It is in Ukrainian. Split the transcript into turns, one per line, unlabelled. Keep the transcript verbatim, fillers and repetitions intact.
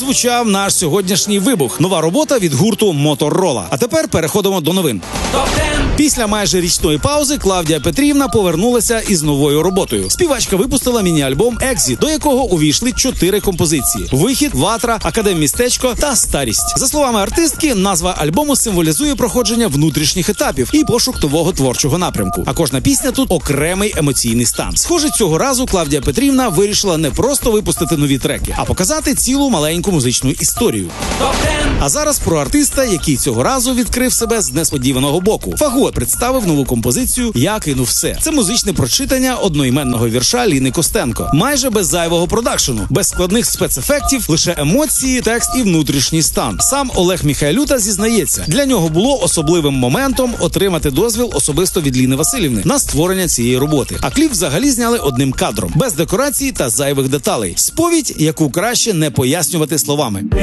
звучав наш сьогоднішній вибух. Нова робота від гурту Моторола. А тепер переходимо до новин. Після майже річної паузи Клавдія Петрівна повернулася із новою роботою. Співачка випустила міні-альбом «Екзіт», до якого увійшли чотири композиції: «Вихід», «Ватра», «Академмістечко» та «Старість». За словами артистки, назва альбому символізує проходження внутрішніх етапів і пошук нового творчого напрямку. А кожна пісня тут окремий емоційний стан. Схоже, цього разу Клавдія Петрівна вирішила не просто випустити нові треки, а показати цілу маленьку музичну історію. А зараз про артиста, який цього разу відкрив себе з несподіваного боку. Фагот представив нову композицію «Я кинув все». Це музичне прочитання одноіменного вірша Ліни Костенко. Майже без зайвого продакшену, без складних спецефектів, лише емоції, текст і внутрішній стан. Сам Олег Міхайлюта зізнається, для нього було особливим моментом отримати дозвіл особисто від Ліни Василівни на створення цієї роботи. А кліп взагалі зняли одним кадром, без декорацій та зайвих деталей. Сповідь, яку краще не пояснювати словами.